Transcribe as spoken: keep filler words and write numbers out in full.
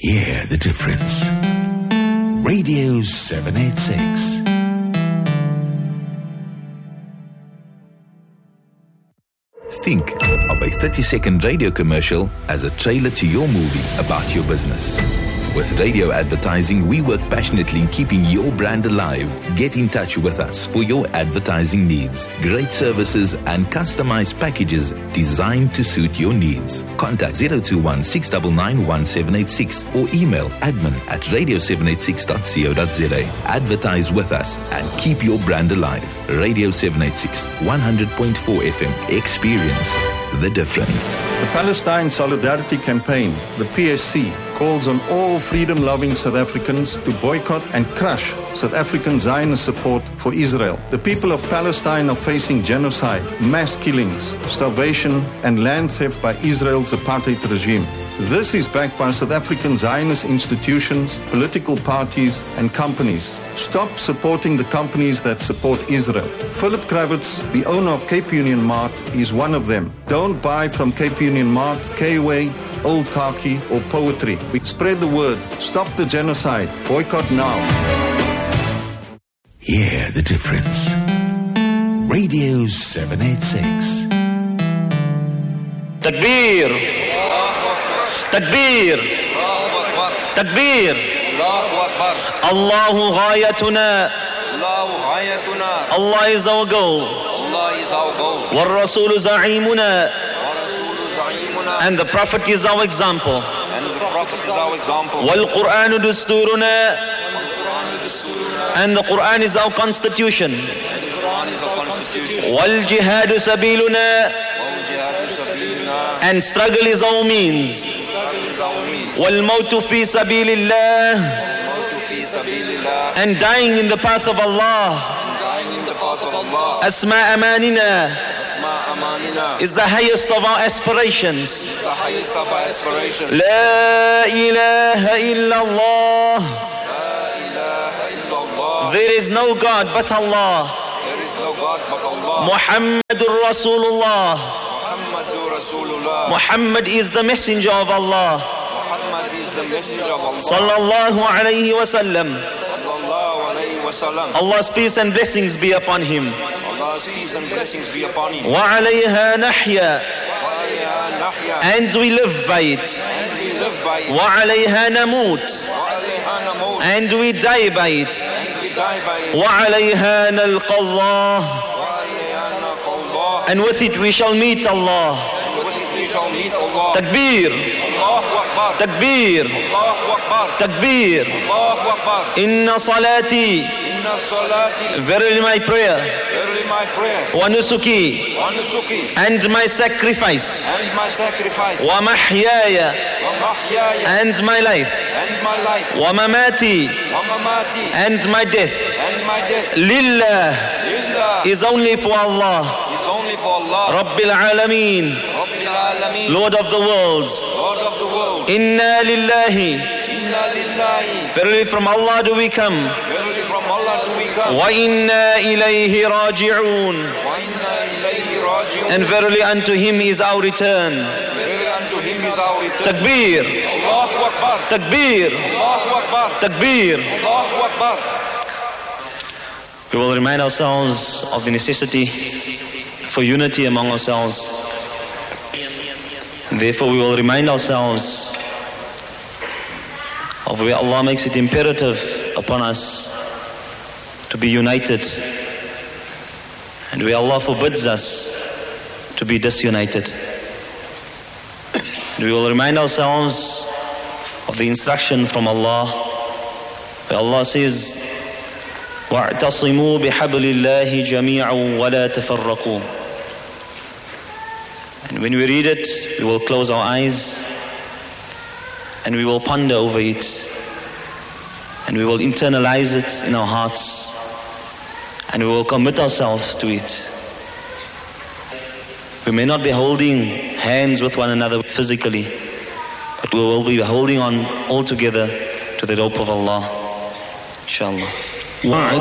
Hear the difference. Radio seven eighty-six. Think of a thirty-second radio commercial as a trailer to your movie about your business. With radio advertising, we work passionately in keeping your brand alive. Get in touch with us for your advertising needs. Great services and customized packages designed to suit your needs. Contact zero two one six nine nine one seven eight six or email admin at radio seven eighty-six dot co dot za. Advertise with us and keep your brand alive. Radio seven eighty-six, one hundred point four F M. Experience the difference. The Palestine Solidarity Campaign, the P S C, calls on all freedom-loving South Africans to boycott and crush South African Zionist support for Israel. The people of Palestine are facing genocide, mass killings, starvation, and land theft by Israel's apartheid regime. This is backed by South African Zionist institutions, political parties, and companies. Stop supporting the companies that support Israel. Philip Kravitz, the owner of Cape Union Mart, is one of them. Don't buy from Cape Union Mart, K-Way, Old Khaki, or Poetry. We spread the word. Stop the genocide. Boycott now. Hear the difference. Radio seven eighty-six. Takbir. Takbir. Takbir. Allahu ghayatuna. Allah is our goal. Wa Rasulu za'imuna. And the Prophet is our example. Wal Qur'anu dusturuna. And the Qur'an is our constitution. Wal jihadu sabiluna. And struggle is our means. Wal mautu fi sabilillah. And dying in the path of Allah. Asma amanina is the highest of our aspirations. La ilaha illallah. There is no God but Allah. Muhammadur Rasulullah. Muhammad is the messenger of Allah. Sallallahu alayhi wa sallam. Allah's peace and blessings be upon him. Wa alayha nahya. And we live by it. Wa alayha namut. And we die by it. Wa alayha nalqa Allah. And with it we shall meet Allah. Takbir. Takbir. Takbir. Inna salati. Verily my prayer. Wa nusuki. And my sacrifice. Wa mahyaya. And my life. Wa mamati. And my death. Lillah is only for Allah. Rabbil Alameen, Lord of the worlds. Inna lillahi. Verily from Allah do we come. Wa inna ilayhi raji'un. And verily unto him is our return. Takbir. Takbir. Takbir. We will remind ourselves of the necessity for unity among ourselves. Therefore we will remind ourselves of where Allah makes it imperative upon us to be united, and where Allah forbids us to be disunited. And we will remind ourselves of the instruction from Allah, where Allah says, وَاعْتَصِمُوا بِحَبْلِ اللَّهِ جَمِيعًا وَلَا تَفَرَّقُوا. And when we read it, we will close our eyes and we will ponder over it, and we will internalize it in our hearts, and we will commit ourselves to it. We may not be holding hands with one another physically, but we will be holding on all together to the rope of Allah, inshallah.